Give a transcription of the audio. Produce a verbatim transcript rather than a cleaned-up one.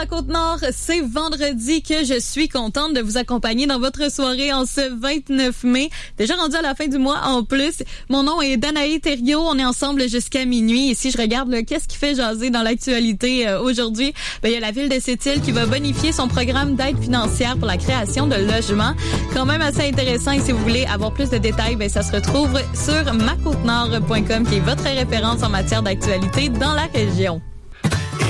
ma Côte-Nord, c'est vendredi que je suis contente de vous accompagner dans votre soirée en ce vingt-neuf mai. Déjà rendu à la fin du mois en plus. Mon nom est Danae Thériault, on est ensemble jusqu'à minuit. Et si je regarde là, qu'est-ce qui fait jaser dans l'actualité euh, aujourd'hui, ben il y a la ville de Sept-Îles qui va bonifier son programme d'aide financière pour la création de logements. Quand même assez intéressant, et si vous voulez avoir plus de détails, ben ça se retrouve sur ma côte nord point com qui est votre référence en matière d'actualité dans la région.